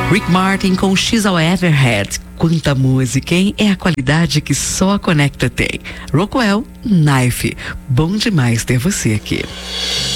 Rick Martin com She's All I Ever Had. Quanta música, hein? É a qualidade que só a Conecta tem. Rockwell, Knife. Bom demais ter você aqui.